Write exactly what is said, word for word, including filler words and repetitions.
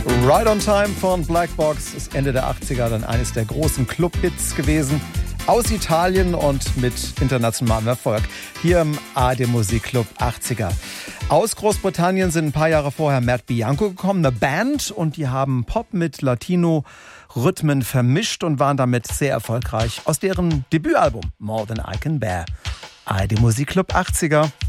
Right on Time von Black Box ist Ende der achtziger dann eines der großen Club-Hits gewesen. Aus Italien und mit internationalem Erfolg. Hier im A R D Musikclub achtziger. Aus Großbritannien sind ein paar Jahre vorher Matt Bianco gekommen, eine Band, und die haben Pop mit Latino-Rhythmen vermischt und waren damit sehr erfolgreich. Aus deren Debütalbum More Than I Can Bear. A R D Musikclub achtziger.